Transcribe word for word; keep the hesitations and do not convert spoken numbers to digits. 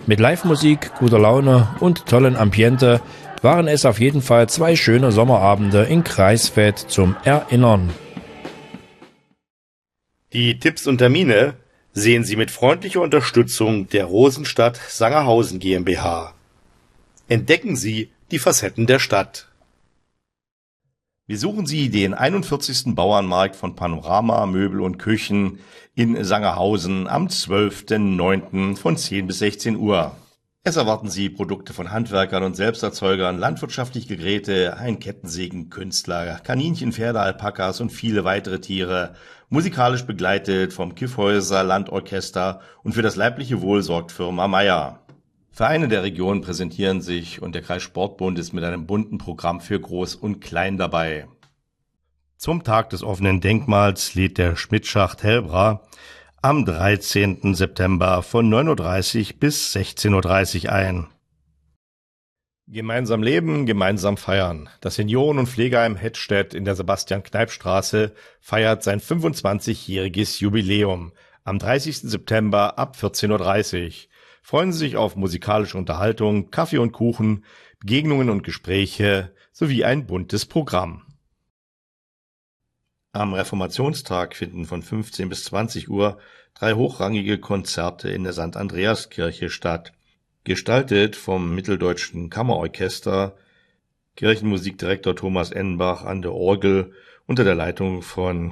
Mit Live-Musik, guter Laune und tollen Ambiente waren es auf jeden Fall zwei schöne Sommerabende in Greifswald zum Erinnern. Die Tipps und Termine sehen Sie mit freundlicher Unterstützung der Rosenstadt Sangerhausen GmbH. Entdecken Sie die Facetten der Stadt. Besuchen Sie den einundvierzigsten Bauernmarkt von Panorama Möbel und Küchen in Sangerhausen am zwölften neunten von zehn bis sechzehn Uhr. Es erwarten Sie Produkte von Handwerkern und Selbsterzeugern, landwirtschaftliche Geräte, ein Kettensägen, Künstler, Kaninchen, Pferde, Alpakas und viele weitere Tiere, musikalisch begleitet vom Kyffhäuser Landorchester und für das leibliche Wohl sorgt Firma Meier. Vereine der Region präsentieren sich und der Kreissportbund ist mit einem bunten Programm für Groß und Klein dabei. Zum Tag des offenen Denkmals lädt der Schmidt-Schacht Hellbra am dreizehnten September von neun Uhr dreißig bis sechzehn Uhr dreißig ein. Gemeinsam leben, gemeinsam feiern. Das Senioren- und Pflegeheim Hettstedt in der Sebastian-Kneipp-Straße feiert sein fünfundzwanzigjähriges Jubiläum am dreißigsten September ab vierzehn Uhr dreißig. Freuen Sie sich auf musikalische Unterhaltung, Kaffee und Kuchen, Begegnungen und Gespräche sowie ein buntes Programm. Am Reformationstag finden von fünfzehn bis zwanzig Uhr drei hochrangige Konzerte in der Sankt Andreaskirche statt. Gestaltet vom Mitteldeutschen Kammerorchester, Kirchenmusikdirektor Thomas Ennbach an der Orgel unter der Leitung von